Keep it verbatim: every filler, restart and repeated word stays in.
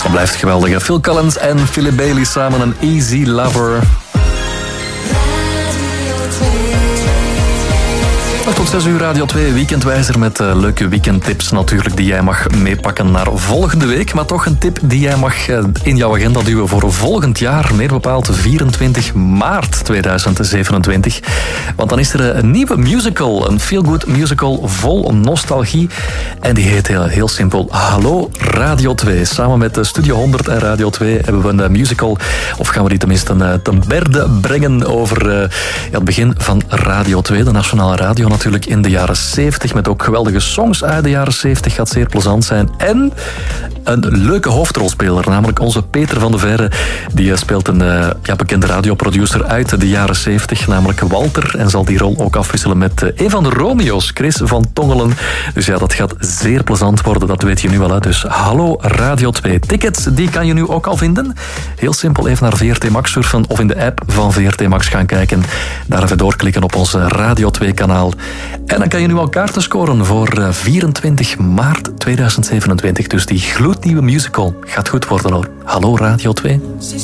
Dat blijft geweldig. Phil Collins en Philip Bailey samen, een Easy Lover. Tot zes uur Radio twee, Weekendwijzer met uh, leuke weekendtips natuurlijk die jij mag meepakken naar volgende week. Maar toch een tip die jij mag uh, in jouw agenda duwen voor volgend jaar. Meer bepaald vierentwintig maart tweeduizend zevenentwintig. Want dan is er uh, een nieuwe musical, een feel-good musical vol nostalgie. En die heet heel, heel simpel Hallo Radio twee. Samen met Studio honderd en Radio twee hebben we een uh, musical, of gaan we die tenminste uh, ten berde brengen over uh, ja, het begin van Radio twee, de nationale radio natuurlijk in de jaren zeventig, met ook geweldige songs uit de jaren zeventig. Gaat zeer plezant zijn. En een leuke hoofdrolspeler, namelijk onze Peter van de Verre. Die speelt een uh, ja, bekende radioproducer uit de jaren zeventig, namelijk Walter. En zal die rol ook afwisselen met uh, een van de Romeo's, Chris van Tongelen. Dus ja, dat gaat zeer plezant worden, dat weet je nu wel. Hè. Dus Hallo Radio twee. Tickets, die kan je nu ook al vinden. Heel simpel, even naar V R T Max surfen of in de app van V R T Max gaan kijken. Daar even doorklikken op ons Radio twee kanaal. En dan kan je nu al kaarten scoren voor vierentwintig maart tweeduizend zevenentwintig. Dus die gloednieuwe musical gaat goed worden hoor. Hallo Radio twee.